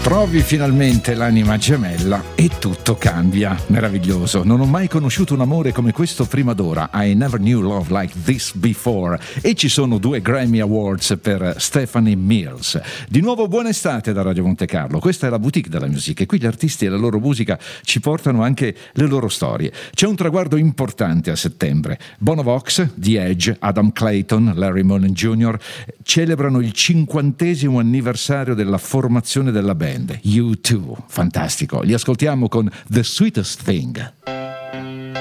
Trovi finalmente l'anima gemella e tutto cambia. Meraviglioso. Non ho mai conosciuto un amore come questo prima d'ora. I never knew love like this before. E ci sono 2 Grammy Awards per Stephanie Mills. Di nuovo buona estate da Radio Monte Carlo. Questa è la boutique della musica e qui gli artisti e la loro musica ci portano anche le loro storie. C'è un traguardo importante a settembre. Bono Vox, The Edge, Adam Clayton, Larry Mullen Jr. celebrano il 50° anniversario della formazione della band. U2, fantastico. Li ascoltiamo con The Sweetest Thing.